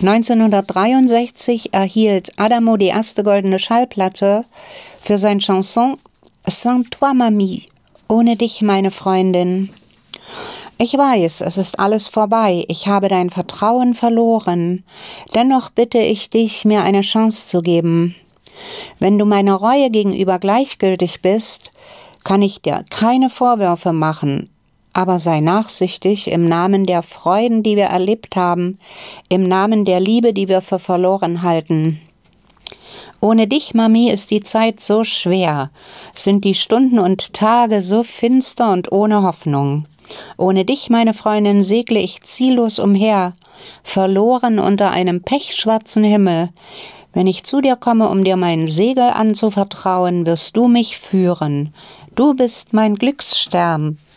1963 erhielt Adamo die erste goldene Schallplatte für sein Chanson Sans toi, Mamie, ohne dich, meine Freundin. Ich weiß, es ist alles vorbei, ich habe dein Vertrauen verloren. Dennoch bitte ich dich, mir eine Chance zu geben. Wenn du meiner Reue gegenüber gleichgültig bist, kann ich dir keine Vorwürfe machen. Aber sei nachsichtig im Namen der Freuden, die wir erlebt haben, im Namen der Liebe, die wir für verloren halten. Ohne dich, Mami, ist die Zeit so schwer, sind die Stunden und Tage so finster und ohne Hoffnung. Ohne dich, meine Freundin, segle ich ziellos umher, verloren unter einem pechschwarzen Himmel. Wenn ich zu dir komme, um dir mein Segel anzuvertrauen, wirst du mich führen. Du bist mein Glücksstern.